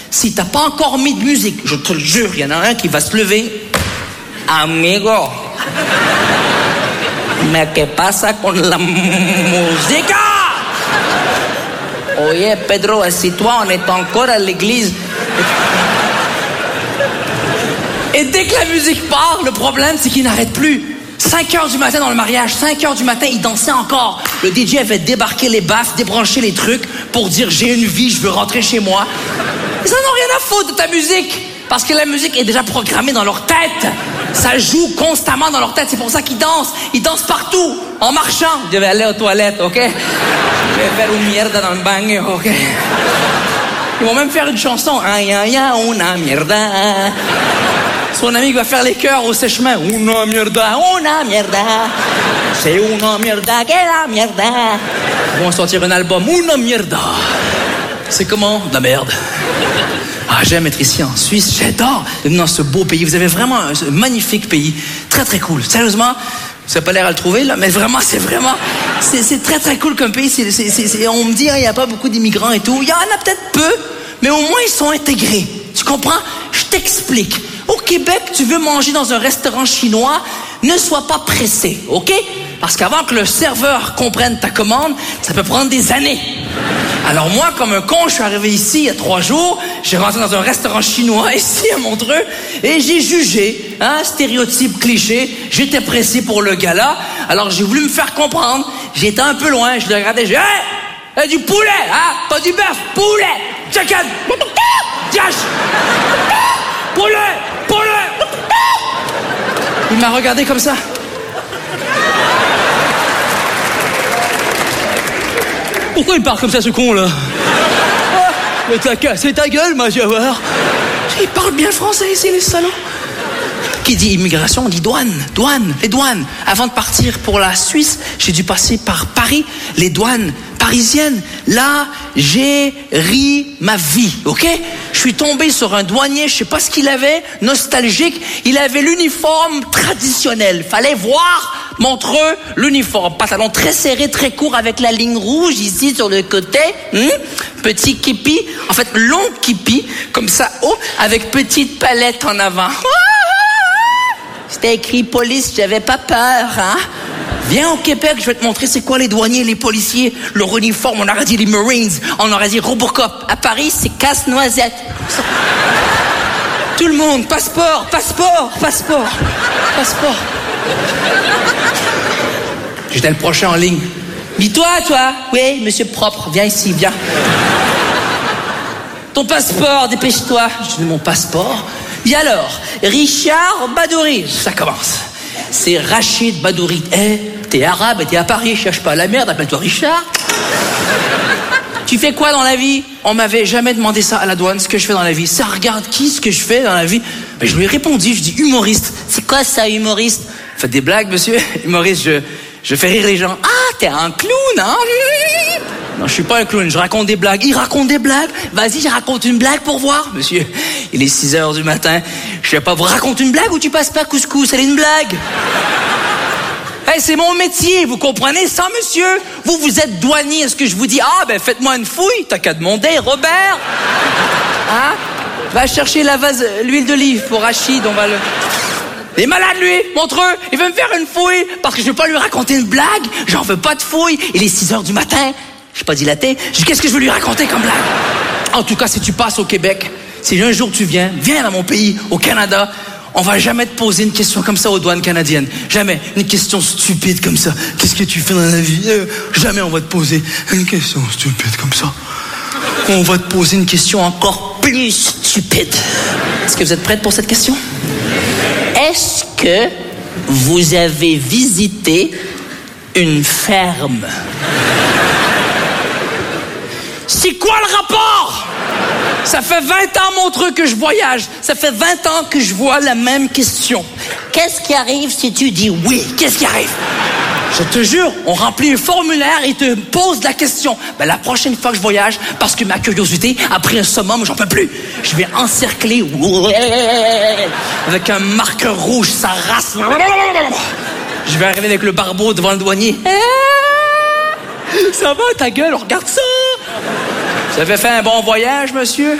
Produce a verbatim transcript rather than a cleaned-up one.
Si t'as pas encore mis de musique, je te le jure, il y en a un qui va se lever. Amigo. Mais que pasa con la musica? Oye, Pedro, assis-toi, on est encore à l'église. Et dès que la musique part, le problème, c'est qu'il n'arrête plus. cinq heures du matin dans le mariage, cinq heures du matin, il dansait encore. Le D J avait débarqué les baffes, débranché les trucs pour dire « j'ai une vie, je veux rentrer chez moi ». Ils en ont rien à foutre de ta musique. Parce que la musique est déjà programmée dans leur tête. Ça joue constamment dans leur tête. C'est pour ça qu'ils dansent. Ils dansent partout. En marchant. Je vais aller aux toilettes, ok? Je vais faire une mierda dans le bagno, ok? Ils vont même faire une chanson. Ay, ay, ay, una mierda. Son ami va faire les chœurs au sèche-main. Una mierda, una mierda. C'est una mierda que la mierda. Ils vont sortir un album. Una mierda. C'est comment? De la merde. Ah, j'aime être ici en Suisse, j'adore dans ce beau pays. Vous avez vraiment un magnifique pays, très très cool. Sérieusement, ça n'a pas l'air à le trouver là, mais vraiment, c'est vraiment, c'est, c'est très très cool comme pays. C'est, c'est, c'est, c'est, on me dit, il n'y a pas beaucoup d'immigrants et tout. Il y en a peut-être peu, mais au moins ils sont intégrés. Tu comprends? Je t'explique. Au Québec, tu veux manger dans un restaurant chinois, ne sois pas pressé, ok? Parce qu'avant que le serveur comprenne ta commande, ça peut prendre des années. Alors moi, comme un con, je suis arrivé ici il y a trois jours, j'ai rentré dans un restaurant chinois ici à Montreux, et j'ai jugé, hein, stéréotype, cliché, j'étais pressé pour le gala, alors j'ai voulu me faire comprendre, j'étais un peu loin, je l'ai regardé, j'ai dit « Hey, du poulet, hein, pas du bœuf, poulet, chicken, diache, poulet, poulet. » Il m'a regardé comme ça. Pourquoi il parle comme ça, ce con-là? Ah, mais t'as cassé ta gueule, ma Jawar. Il parle bien français ici, les salauds. Qui dit immigration, on dit douane, douane, les douanes. Avant de partir pour la Suisse, j'ai dû passer par Paris, les douanes parisiennes. Là, j'ai ri ma vie, ok? Je suis tombé sur un douanier, je sais pas ce qu'il avait, nostalgique. Il avait l'uniforme traditionnel. Fallait voir Montreux, l'uniforme. Pantalon très serré, très court, avec la ligne rouge ici sur le côté. Hum? Petit képi, en fait long képi, comme ça haut, avec petite palette en avant. C'était écrit police, j'avais pas peur, hein? Viens au Québec, je vais te montrer c'est quoi les douaniers, les policiers, leur uniforme. On aurait dit les Marines, on aurait dit Robocop. À Paris, c'est casse-noisette. Tout le monde, passeport, passeport, passeport, passeport. J'étais le prochain en ligne. Dis-toi, toi. Oui, monsieur propre, viens ici, viens. Ton passeport, dépêche-toi. Je dis mon passeport. Et alors, Richard Badouri, ça commence. C'est Rachid Badouri. Eh, hey, t'es arabe, t'es à Paris, cherche pas la merde, appelle-toi Richard. Tu fais quoi dans la vie? On m'avait jamais demandé ça à la douane, ce que je fais dans la vie. Ça regarde qui, ce que je fais dans la vie? Ben, je lui ai répondu, je dis humoriste. C'est quoi ça, humoriste? Faites des blagues, monsieur. Humoriste, je, je fais rire les gens. Ah, t'es un clown, hein? Non, je suis pas un clown, je raconte des blagues. Il raconte des blagues. Vas-y, je raconte une blague pour voir. Monsieur, il est six heures du matin. Je sais pas, vous racontez une blague ou tu passes pas couscous? Elle est une blague. Hey, c'est mon métier, vous comprenez ça, monsieur? Vous, vous êtes douanier. Est-ce que je vous dis, ah, ben, faites-moi une fouille? T'as qu'à demander, Robert. Hein? Va chercher la vase, l'huile d'olive pour Rachid, on va le... Il est malade, lui, Montreux. Il veut me faire une fouille parce que je veux pas lui raconter une blague. J'en veux pas de fouille. Il est six heures du matin. Je suis pas dilaté. Je dis, qu'est-ce que je veux lui raconter comme blague? En tout cas, si tu passes au Québec, si un jour tu viens, viens dans mon pays, au Canada, on va jamais te poser une question comme ça aux douanes canadiennes. Jamais. Une question stupide comme ça. Qu'est-ce que tu fais dans la vie? euh, Jamais on va te poser une question stupide comme ça. On va te poser une question encore plus stupide. Est-ce que vous êtes prête pour cette question? Est-ce que vous avez visité une ferme? C'est quoi le rapport? Ça fait vingt ans, Montreux, que je voyage. Ça fait vingt ans que je vois la même question. Qu'est-ce qui arrive si tu dis oui? Qu'est-ce qui arrive? Je te jure, on remplit un formulaire et te pose la question. Ben, la prochaine fois que je voyage, parce que ma curiosité a pris un summum, j'en peux plus. Je vais encercler avec un marqueur rouge, ça race. Je vais arriver avec le barbeau devant le douanier. Ça va, ta gueule, regarde ça. Vous avez fait un bon voyage, monsieur?